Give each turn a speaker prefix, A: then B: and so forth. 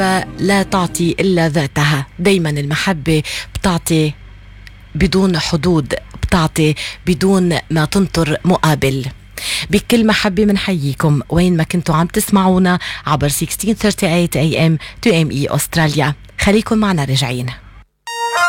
A: لا تعطي إلا ذاتها. دايما المحبة بتعطي بدون حدود، بتعطي بدون ما تنطر مقابل. بكل محبة منحييكم وين ما كنتوا عم تسمعونا عبر 1638 AM 2ME أستراليا. خليكم معنا رجعين.